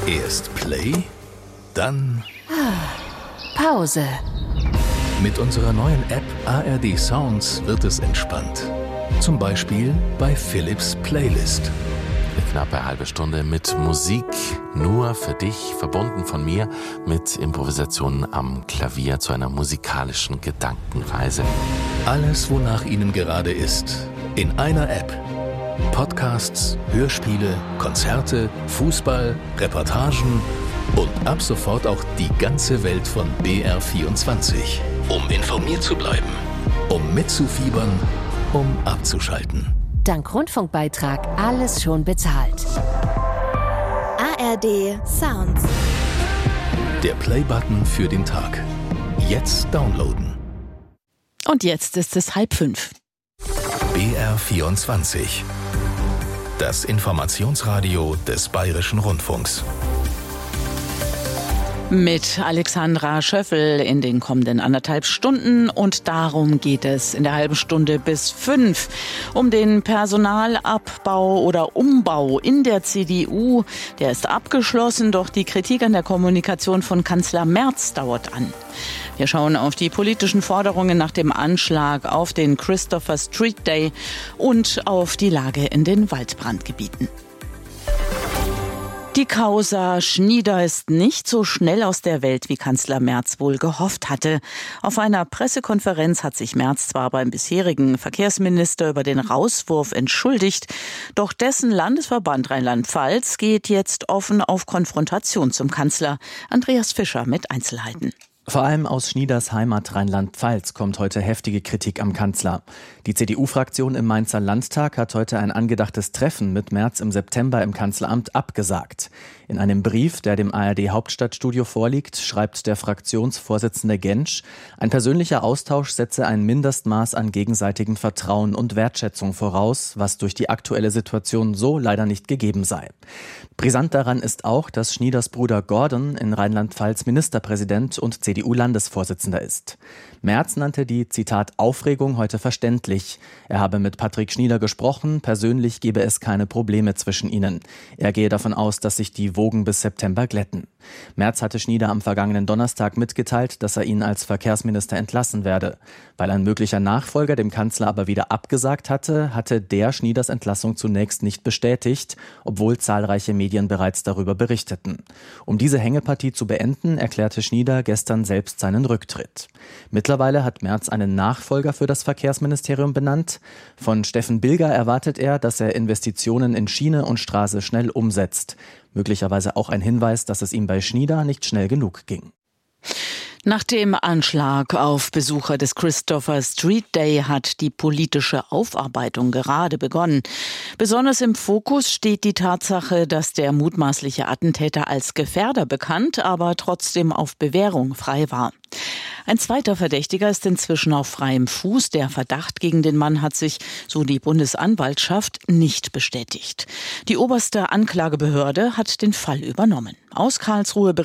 Erst Play, dann Pause. Mit unserer neuen App ARD Sounds wird es entspannt. Zum Beispiel bei Philips Playlist. Eine knappe halbe Stunde mit Musik, nur für dich, verbunden von mir mit Improvisationen am Klavier zu einer musikalischen Gedankenreise. Alles, wonach Ihnen gerade ist, in einer App. Podcasts, Hörspiele, Konzerte, Fußball, Reportagen und ab sofort auch die ganze Welt von BR24. Um informiert zu bleiben, um mitzufiebern, um abzuschalten. Dank Rundfunkbeitrag alles schon bezahlt. ARD Sounds. Der Play-Button für den Tag. Jetzt downloaden. Und jetzt ist es 4:30. BR24. Das Informationsradio des Bayerischen Rundfunks. Mit Alexandra Schöffel in den kommenden 1,5 Stunden, und darum geht es in der halben Stunde bis 5. Um den Personalabbau oder Umbau in der CDU. Der ist abgeschlossen, doch die Kritik an der Kommunikation von Kanzler Merz dauert an. Wir schauen auf die politischen Forderungen nach dem Anschlag auf den Christopher Street Day und auf die Lage in den Waldbrandgebieten. Die Causa Schnieder ist nicht so schnell aus der Welt, wie Kanzler Merz wohl gehofft hatte. Auf einer Pressekonferenz hat sich Merz zwar beim bisherigen Verkehrsminister über den Rauswurf entschuldigt, doch dessen Landesverband Rheinland-Pfalz geht jetzt offen auf Konfrontation zum Kanzler. Andreas Fischer mit Einzelheiten. Vor allem aus Schnieders Heimat Rheinland-Pfalz kommt heute heftige Kritik am Kanzler. Die CDU-Fraktion im Mainzer Landtag hat heute ein angedachtes Treffen mit Merz im September im Kanzleramt abgesagt. In einem Brief, der dem ARD-Hauptstadtstudio vorliegt, schreibt der Fraktionsvorsitzende Gentsch, ein persönlicher Austausch setze ein Mindestmaß an gegenseitigem Vertrauen und Wertschätzung voraus, was durch die aktuelle Situation so leider nicht gegeben sei. Brisant daran ist auch, dass Schnieders Bruder Gordon in Rheinland-Pfalz Ministerpräsident und CDU-Landesvorsitzender ist. Merz nannte die, Zitat, Aufregung heute verständlich. Er habe mit Patrick Schnieder gesprochen, persönlich gebe es keine Probleme zwischen ihnen. Er gehe davon aus, dass sich die Wogen bis September glätten. Merz hatte Schnieder am vergangenen Donnerstag mitgeteilt, dass er ihn als Verkehrsminister entlassen werde. Weil ein möglicher Nachfolger dem Kanzler aber wieder abgesagt hatte, hatte der Schnieders Entlassung zunächst nicht bestätigt, obwohl zahlreiche Medien bereits darüber berichteten. Um diese Hängepartie zu beenden, erklärte Schnieder gestern selbst seinen Rücktritt. Mittlerweile hat Merz einen Nachfolger für das Verkehrsministerium benannt. Von Steffen Bilger erwartet er, dass er Investitionen in Schiene und Straße schnell umsetzt. Möglicherweise auch ein Hinweis, dass es ihm bei Schnieder nicht schnell genug ging. Nach dem Anschlag auf Besucher des Christopher Street Day hat die politische Aufarbeitung gerade begonnen. Besonders im Fokus steht die Tatsache, dass der mutmaßliche Attentäter als Gefährder bekannt, aber trotzdem auf Bewährung frei war. Ein zweiter Verdächtiger ist inzwischen auf freiem Fuß. Der Verdacht gegen den Mann hat sich, so die Bundesanwaltschaft, nicht bestätigt. Die oberste Anklagebehörde hat den Fall übernommen. Aus Karlsruhe berichtet